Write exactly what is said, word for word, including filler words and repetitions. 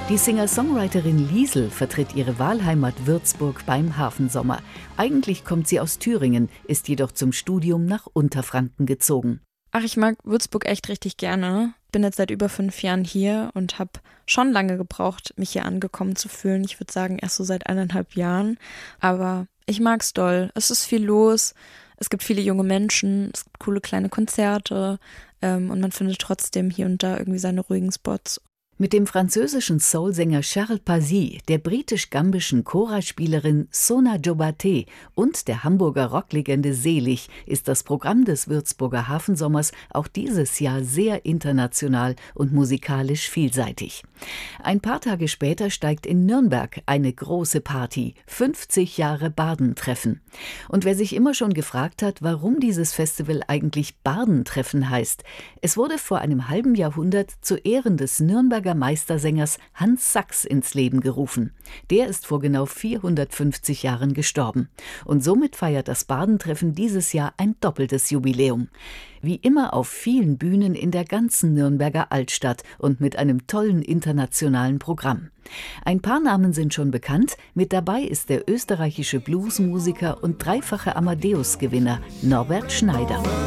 Die Singer-Songwriterin Liesl vertritt ihre Wahlheimat Würzburg beim Hafensommer. Eigentlich kommt sie aus Thüringen, ist jedoch zum Studium nach Unterfranken gezogen. Ach, ich mag Würzburg echt richtig gerne. Bin jetzt seit über fünf Jahren hier und habe schon lange gebraucht, mich hier angekommen zu fühlen. Ich würde sagen, erst so seit eineinhalb Jahren. Aber ich mag's doll. Es ist viel los. Es gibt viele junge Menschen. Es gibt coole kleine Konzerte. Ähm, und man findet trotzdem hier und da irgendwie seine ruhigen Spots. Mit dem französischen Soulsänger Charles Pazzi, der britisch-gambischen Choralspielerin Sona Jobaté und der Hamburger Rocklegende Selig ist das Programm des Würzburger Hafensommers auch dieses Jahr sehr international und musikalisch vielseitig. Ein paar Tage später steigt in Nürnberg eine große Party, fünfzig Jahre Bardentreffen. Und wer sich immer schon gefragt hat, warum dieses Festival eigentlich Bardentreffen heißt, es wurde vor einem halben Jahrhundert zu Ehren des Nürnberger Meistersängers Hans Sachs ins Leben gerufen. Der ist vor genau vierhundertfünfzig Jahren gestorben. Und somit feiert das Bardentreffen dieses Jahr ein doppeltes Jubiläum. Wie immer auf vielen Bühnen in der ganzen Nürnberger Altstadt und mit einem tollen internationalen Programm. Ein paar Namen sind schon bekannt. Mit dabei ist der österreichische Bluesmusiker und dreifache Amadeus-Gewinner Norbert Schneider.